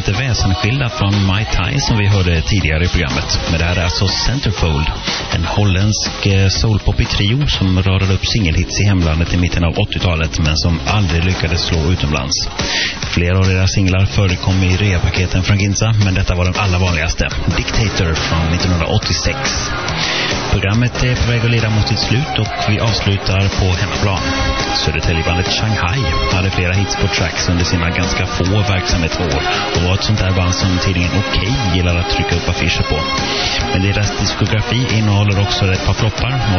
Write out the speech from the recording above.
inte väsensskilda från Mai Tai som vi hörde tidigare i programmet. Men det här är alltså Centerfold, en holländsk soulpoppig trio som rörde upp singelhits i hemlandet i mitten av 80-talet men som aldrig lyckades slå utomlands. Flera av deras singlar förekom i reapaketen från Ginza, men detta var den allra vanligaste, Dictator från 1986. Programmet är på väg att leda mot sitt slut och vi avslutar på hemmaplan. Södertäljebandet Shanghai hade flera hits på tracks under sina ganska få verksamhetsår och var ett sånt där band som tidningen Okej gillar att trycka upp affischer på. Men deras diskografi innehåller också ett par floppar